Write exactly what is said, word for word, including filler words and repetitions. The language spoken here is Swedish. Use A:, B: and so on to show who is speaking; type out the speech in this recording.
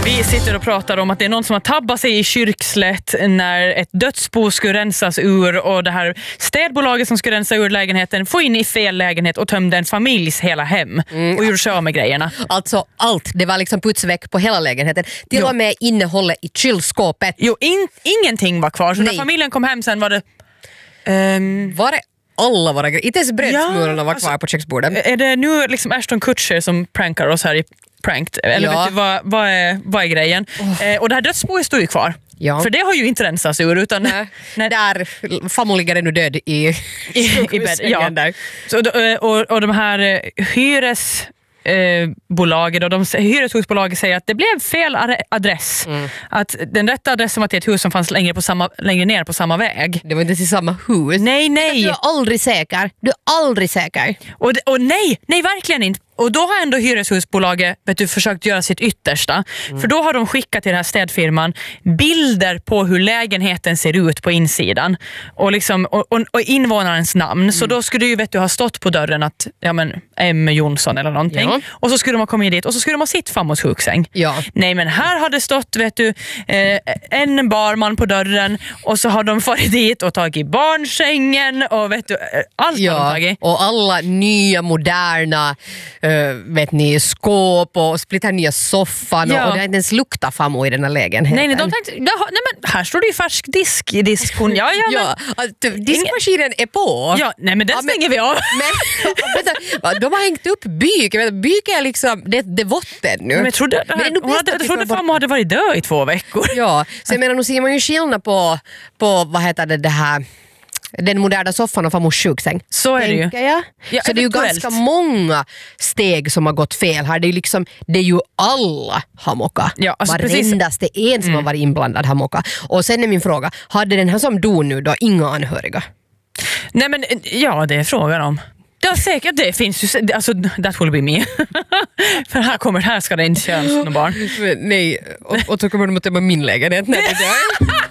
A: Vi sitter och pratar om att det är någon som har tabbat sig i kyrkslätt när ett dödsbo skulle rensas ur och det här städbolaget som skulle rensa ur lägenheten får in i fel lägenhet och tömde en familjs hela hem mm. och gjorde sig av med grejerna.
B: Alltså allt, det var liksom putsväck på hela lägenheten. Till jo. och med innehållet i kylskåpet.
A: Jo, in, ingenting var kvar. Så Nej. när familjen kom hem sen var det... Um,
B: var det alla våra grejer? Inte ens brödsmulorna
A: ja,
B: var kvar
A: alltså,
B: på köksbordet.
A: Är det nu liksom Ashton Kutcher som prankar oss här i pranked? Eller
B: ja.
A: vet du, vad, vad, är, vad är grejen? Oh. Eh, och det här dödsboet står ju kvar.
B: Ja.
A: För det har ju inte rensats ur utan...
B: Nej. Nej. Där familjen är nu död i,
A: I, i bädd. Ja. Där. Så, och, och de här hyres... Eh, bolaget och de hyreshusbolaget säger att det blev fel adress. Mm. Att den rätta adressen var till ett hus som fanns längre, på samma, längre ner på samma väg.
B: Det var inte till samma hus.
A: Nej, nej.
B: Du är aldrig säker. Du är aldrig säker.
A: Och, och nej, nej verkligen inte. Och då har ändå hyreshusbolaget vet du, försökt göra sitt yttersta. Mm. För då har de skickat till den här städfirman bilder på hur lägenheten ser ut på insidan. Och, liksom, och, och, och invånarens namn. Mm. Så då skulle ju vet du, ha stått på dörren att ja, men, M. Jonsson eller någonting. Ja. Och så skulle de ha kommit dit och så skulle de ha sitt fram hos sjuksäng.
B: Ja.
A: Nej men här hade stått vet du, eh, en barman på dörren och så har de farit dit och tagit barnsängen och vet du, allt
B: ja.
A: har de tagit.
B: Och alla nya moderna Uh, vet ni, skåp och splitta nya soffan ja. och, och det har inte ens luktat famo i den här lägenheten.
A: Nej, nej, de tänkte, ja, nej men här står det ju färsk disk i diskon. Ja, ja,
B: ja, alltså, diskmaskinen är på.
A: Ja, nej men den ja, stänger
B: men,
A: vi av.
B: Men, vänta, de har hängt upp byk. Byk är liksom, det, det är vatten nu. Men
A: jag trodde, här, men hon hade, jag trodde famo hade varit död i två veckor.
B: Ja, så jag menar, nu ser man ju skillnad på, på vad heter det, det här den moderna soffan och farmors sjuksäng.
A: Så är det ju.
B: Jag. Ja, så det är ju ganska många steg som har gått fel här. Det är ju liksom, det är ju alla har mockat.
A: Ja, alltså
B: varendaste en som mm. har varit inblandad har mockat. Och sen är min fråga, hade den här som dog nu då inga anhöriga?
A: Nej men, ja det är frågan om. Ja säkert, det finns ju, alltså that will be me. För här kommer, här ska det inte köras någon barn.
B: Nej, och, och så kommer de att tömma min lägenhet. Nej, det